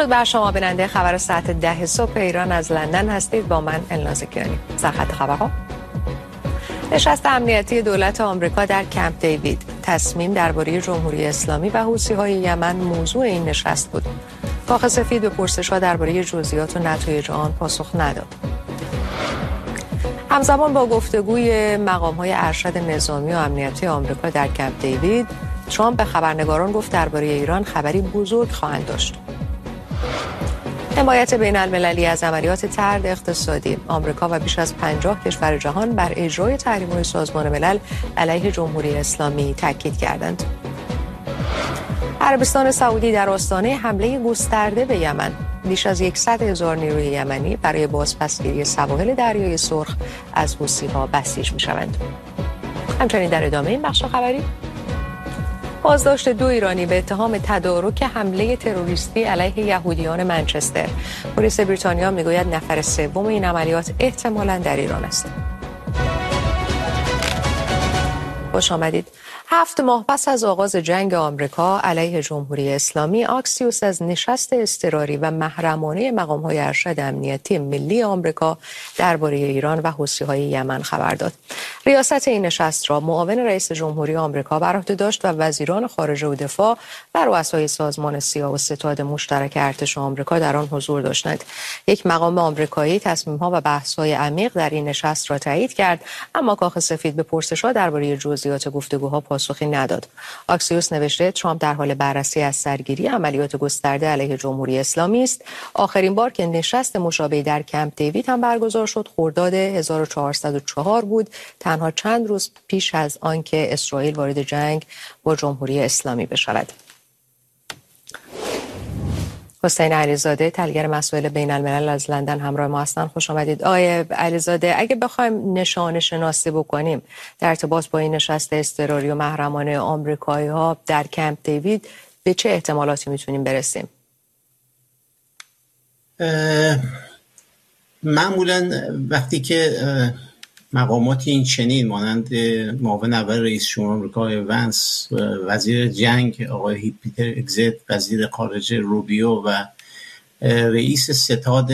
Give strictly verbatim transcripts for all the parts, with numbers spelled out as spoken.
درود بر شما بیننده خبر ساعت ده صبح ایران از لندن هستید. با من الناز کیانی. سرخط خبرها: نشست امنیتی دولت آمریکا در کمپ دیوید. تصمیم درباره جمهوری اسلامی و حوثی‌های یمن موضوع این نشست بود. کاخ سفید به پرسش‌ها درباره جزئیات و نتایج آن پاسخ نداد. همزمان با گفتگوی مقام‌های ارشد نظامی و امنیتی آمریکا در کمپ دیوید، ترامپ به خبرنگاران گفت درباره ایران خبری بزرگ خواهند داشت. حمایت بین المللی از عملیات طرد اقتصادی. آمریکا و بیش از پنجاه کشور جهان بر اجرای تحریم‌های سازمان ملل علیه جمهوری اسلامی تاکید کردند. عربستان سعودی در آستانه حمله گسترده به یمن. بیش از صد هزار نیروی یمنی برای بازپسگیری سواحل دریای سرخ از حوثی‌ها بسیج می‌شوند. همچنین در ادامه این بخش خبری، بازداشت دو ایرانی به اتهام تدارک حمله تروریستی علیه یهودیان منچستر. پلیس بریتانیا میگوید نفر سوم این عملیات احتمالاً در ایران است. خوش آمدید. هفت ماه پس از آغاز جنگ آمریکا علیه جمهوری اسلامی، آکسیوس از نشست اضطراری و محرمانه مقام‌های ارشد امنیتی ملی آمریکا درباره ایران و حوثی‌های یمن خبر داد. ریاست این نشست را معاون رئیس جمهوری آمریکا بر عهده داشت و وزیران خارجه و دفاع و رؤسای سازمان سیاه و ستاد مشترک ارتش آمریکا در آن حضور داشتند. یک مقام آمریکایی تصمیم‌ها و بحث‌های عمیق در این نشست را تایید کرد، اما کاخ سفید به پرسش‌ها درباره جزئیات گفتگوها پاسخی نداد. آکسیوس نوشته ترامپ در حال بررسی از سرگیری عملیات گسترده علیه جمهوری اسلامی است. آخرین بار که نشست مشابهی در کمپ دیوید هم برگزار شد خرداد هزار و چهارصد و چهار بود، تنها چند روز پیش از آنکه اسرائیل وارد جنگ با جمهوری اسلامی بشود. حسین علیزاده، تحلیلگر مسائل بین الملل از لندن همراه ما هستند. خوش آمدید. آقای علیزاده، اگه بخوایم نشانه شناسی بکنیم در ارتباط با این نشست اضطراری و محرمانه آمریکایی‌ها در کمپ دیوید، به چه احتمالاتی میتونیم برسیم؟ معمولا وقتی که مقامات این چنین مانند معاون اول رئیس جمهور آمریکا ونس، وزیر جنگ آقای پیتر اگزت، وزیر خارجه روبیو و رئیس ستاد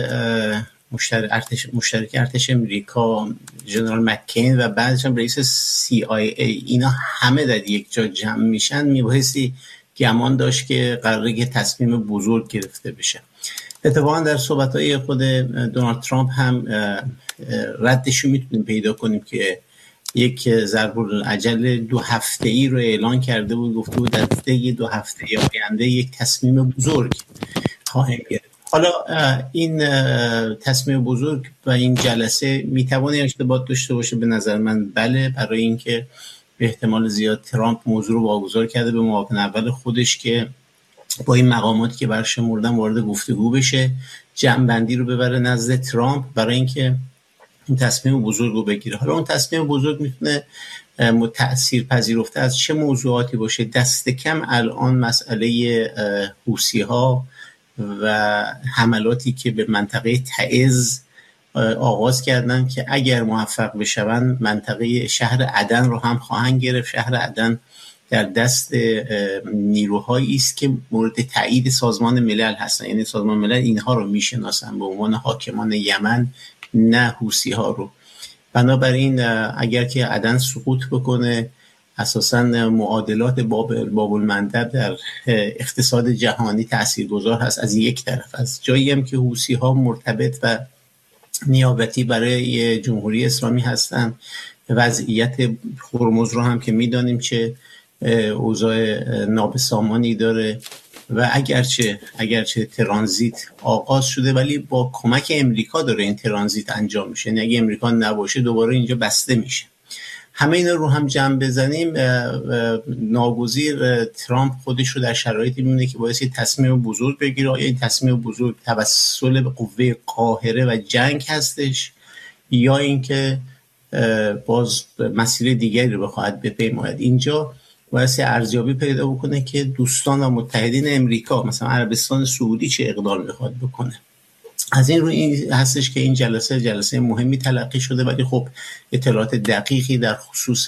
مشترک ارتش مشترک ارتش امریکا ژنرال مککین و بعدش هم رئیس سی آی ای، اینا همه در یک جا جمع میشن، میبایستی گمان داشت که قراره که تصمیم بزرگ گرفته بشه. اتفاقا در صحبت‌های خود دونالد ترامپ هم ردشو میتونیم پیدا کنیم که یک ضرب العجل دو هفته‌ای رو اعلان کرده بود، گفته بود در طی دو هفته آینده یک تصمیم بزرگ خواهیم گرفت. حالا این تصمیم بزرگ و این جلسه میتونه ارتباط داشته باشه؟ به نظر من بله، برای اینکه به احتمال زیاد ترامپ موضوع رو واگذار کرده به معاون اول خودش که با این مقاماتی که برشمردن وارد گفتگو بشه، جمع‌بندی رو ببره نزد ترامپ برای اینکه این تصمیم بزرگ رو بگیره. حالا اون تصمیم بزرگ میتونه تأثیر پذیرفته از چه موضوعاتی باشه؟ دست کم الان مسئله حوثی‌ها و حملاتی که به منطقه تعز آغاز کردن که اگر موفق بشون منطقه شهر عدن رو هم خواهند گرفت. شهر عدن در دست نیروهایی است که مورد تایید سازمان ملل هستن، یعنی سازمان ملل اینها رو میشناسن به عنوان حاکمان یمن، نه حوثی‌ها رو. بنابراین اگر که عدن سقوط بکنه، اساساً معادلات باب باب المندب در اقتصاد جهانی تاثیرگذار هست. از یک طرف از جایی هم که حوثی‌ها مرتبط و نیابتی برای جمهوری اسلامی هستن، وضعیت هرمز رو هم که میدانیم چه اوضاع نابسامانی داره و اگرچه اگرچه ترانزیت آغاز شده ولی با کمک امریکا داره این ترانزیت انجام میشه، یعنی اگه امریکا نباشه دوباره اینجا بسته میشه. همه اینا رو هم جمع بزنیم، ناگزیر ترامپ خودش رو در شرایطی میبینه که باید تصمیم بزرگ بگیره. آیا این تصمیم بزرگ توسل به قوه قاهره و جنگ هستش یا اینکه باز مسیر دیگری رو بخواهد بپیماید؟ اینجا باید ارزیابی پیدا بکنه که دوستان و متحدین امریکا مثلا عربستان سعودی چه اقدام میخواد بکنه. از این رو این هستش که این جلسه جلسه مهمی تلقی شده، ولی خب اطلاعات دقیقی در خصوص